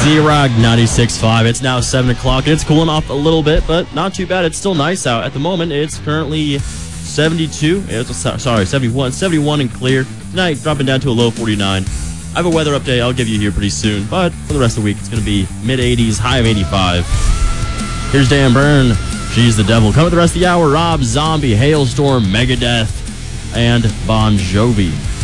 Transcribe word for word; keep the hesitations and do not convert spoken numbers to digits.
Z-Rock ninety-six point five. It's now seven o'clock, and it's cooling off a little bit, but not too bad. It's still nice out. At the moment, it's currently seventy-two. It's, sorry, seventy-one. seventy-one and clear. Tonight, dropping down to a low forty-nine. I have a weather update I'll give you here pretty soon, but for the rest of the week, it's going to be mid-eighties, high of eighty-five. Here's Dan Byrne. She's the Devil. Coming the rest of the hour, Rob Zombie, Hailstorm, Megadeth, and Bon Jovi.